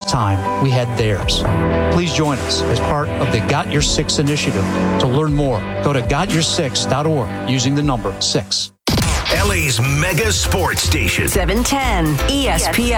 time we had theirs. Please join us as part of the Got Your Six initiative. To learn more, go to gotyoursix.org using the number 6. LA's mega sports station. 710 ESPN.